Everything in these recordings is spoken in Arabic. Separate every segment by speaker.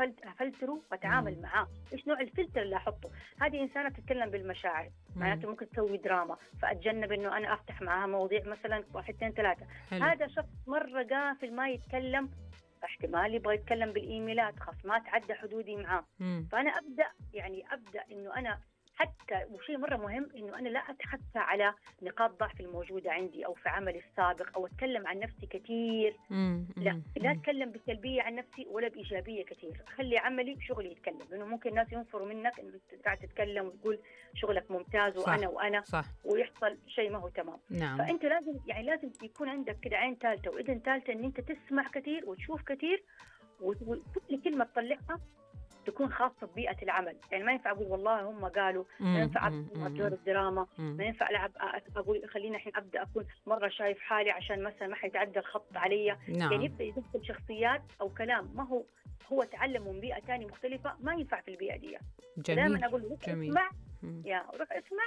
Speaker 1: أفلتره وأتعامل معاه، إيش نوع الفلتر اللي أحطه. هذه إنسانة تتكلم بالمشاعر، معناته ممكن تسوي دراما، فأتجنب إنه أنا أفتح معها مواضيع مثلا 1 2 3. هذا شخص مرة قافل ما يتكلم، احتمال يبغى يتكلم بالإيميلات، خلاص ما تعدى حدودي معاه. فأنا أبدأ إنه أنا حتى، وشيء مرة مهم إنه أنا لا أتحكى على نقاط ضعف الموجودة عندي أو في عملي السابق أو أتكلم عن نفسي كثير. لا أتكلم بسلبية عن نفسي ولا بإيجابية كثير. خلي عملي شغلي يتكلم، لأنه ممكن الناس ينفروا منك إنه قاعد تتكلم وتقول شغلك ممتاز وأنا
Speaker 2: صح.
Speaker 1: ويحصل شيء ما هو تمام.
Speaker 2: نعم.
Speaker 1: فأنت لازم يكون عندك كده عين ثالثة وإذن ثالثة، إن أنت تسمع كثير وتشوف كثير، وكل كلمة تطلعها تكون خاصة ببيئة العمل. يعني ما ينفع أقول والله هم قالوا، ما ينفع أبدأ دور الدراما، ما ينفع ألعب أقول خلينا الحين أبدأ أكون مرة شايف حالي عشان مثلا ما حيتعدى الخط علي. يعني يبدأ يدخل شخصيات أو كلام ما هو تعلم من بيئة تانية مختلفة، ما ينفع في البيئة دي. دائما أقول روح اسمع، روح اسمع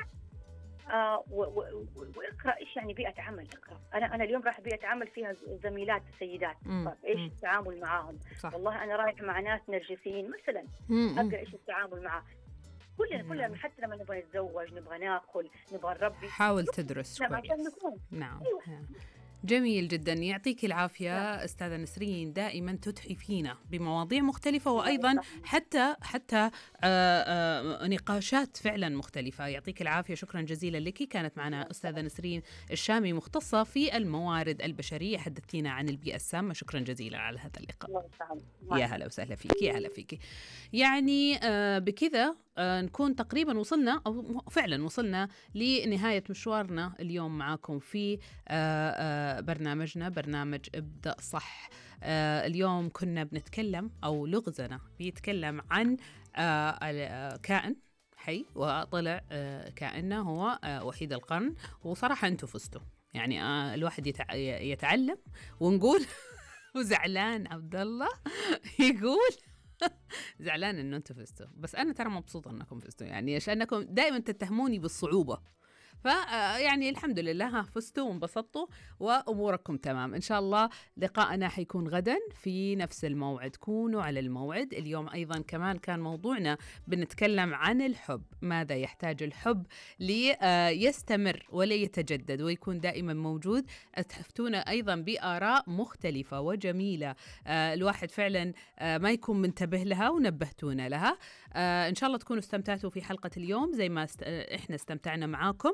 Speaker 1: واقرأ إيش يعني بيئة عمل. اقرأ. أنا اليوم رايح بيئة عمل فيها زميلات سيدات، طيب إيش التعامل معاهم؟ والله أنا رايح مع ناس نرجسيين مثلا، أقرأ إيش التعامل معاه. كلنا حتى لما نبغى نتزوج، نبغى ناكل، نبغى نربي،
Speaker 2: حاول تدرس كويس. نعم. جميل جدا، يعطيك العافية أستاذة نسرين، دائما تضحي فينا بمواضيع مختلفة، وأيضا حتى نقاشات فعلا مختلفة. يعطيك العافية، شكرا جزيلا لك. كانت معنا أستاذة نسرين الشامي، مختصة في الموارد البشرية، حدثتينا عن البيئة السامة. شكرا جزيلا على هذا اللقاء. يا هلا وسهلا فيك. يا هلا فيك. يعني بكذا نكون تقريبا وصلنا، أو فعلا وصلنا لنهاية مشوارنا اليوم معاكم في برنامجنا، برنامج ابدأ صح. اليوم كنا بنتكلم، أو لغزنا بيتكلم عن كائن حي، وطلع كائننا هو وحيد القرن. وصراحة أنتوا فزتوا، يعني الواحد يتعلم ونقول وزعلان عبد الله يقول زعلان انه انتم فزتوا، بس انا ترى مبسوطه انكم فزتوا، يعني عشانكم دائما تتهموني بالصعوبه، فيعني الحمد لله فزتوا وانبسطتوا وأموركم تمام. إن شاء الله لقاءنا حيكون غدا في نفس الموعد، كونوا على الموعد. اليوم أيضا كمان كان موضوعنا بنتكلم عن الحب، ماذا يحتاج الحب ليستمر ولا يتجدد ويكون دائما موجود. أتحفتونا أيضا بآراء مختلفة وجميلة، الواحد فعلا ما يكون منتبه لها ونبهتونا لها. إن شاء الله تكونوا استمتعتوا في حلقة اليوم زي ما إحنا استمتعنا معاكم.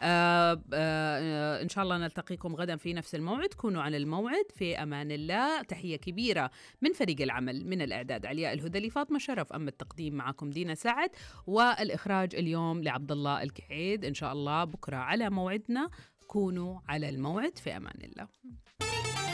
Speaker 2: إن شاء الله نلتقيكم غدا في نفس الموعد، كونوا على الموعد. في أمان الله. تحية كبيرة من فريق العمل، من الإعداد علياء الهذلي، فاطمة شرف، أما التقديم معكم دينا سعد، والإخراج اليوم لعبد الله الكعيد. إن شاء الله بكرة على موعدنا، كونوا على الموعد. في أمان الله.